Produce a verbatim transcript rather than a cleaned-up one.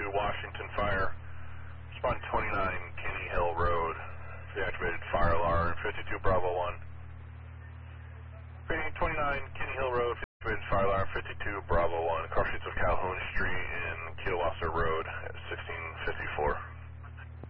fifty-two Washington Fire. Respond twenty-nine Kenny Hill Road. Deactivated fire alarm. fifty-two Bravo one. Reading twenty-nine Kenny Hill Road. Deactivated fire alarm. fifty-two Bravo one. Car